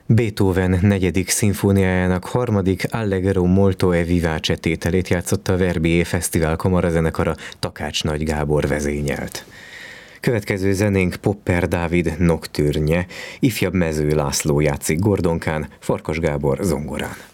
Beethoven 4. szimfóniájának 3. Allegro molto e vivace tételét játszotta a Verbier Fesztivál kamarazenekara, Takács Nagy Gábor vezényelt. Következő zenénk Popper Dávid noktürnje, ifjabb Mező László játszik gordonkán, Farkas Gábor zongorán.